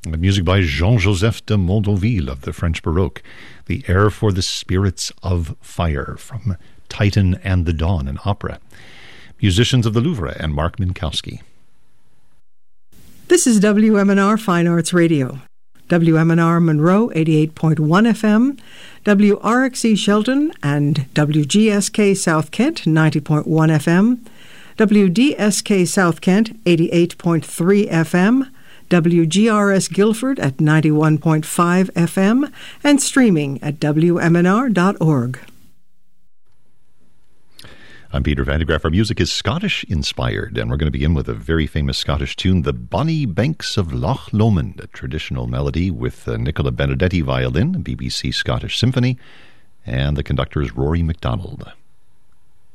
Music by Jean-Joseph de Mondonville of the French Baroque. The Air for the Spirits of Fire from Titan and the Dawn, an opera. Musicians of the Louvre and Mark Minkowski. This is WMNR Fine Arts Radio. WMNR Monroe 88.1 FM, WRXE Shelton and WGSK South Kent 90.1 FM, WDSK South Kent 88.3 FM, WGRS Guilford at 91.5 FM, and streaming at WMNR.org. I'm Peter Van de Graaff. Our music is Scottish-inspired, and we're going to begin with a very famous Scottish tune, The Bonnie Banks of Loch Lomond, a traditional melody with Nicola Benedetti violin, BBC Scottish Symphony, and the conductor is Rory MacDonald.